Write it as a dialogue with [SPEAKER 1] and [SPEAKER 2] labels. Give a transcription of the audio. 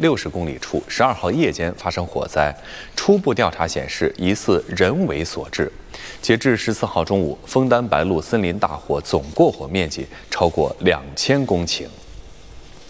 [SPEAKER 1] 60公里处12号夜间发生火灾，初步调查显示疑似人为所致。截至14号中午，枫丹白露森林大火总过火面积超过2000公顷。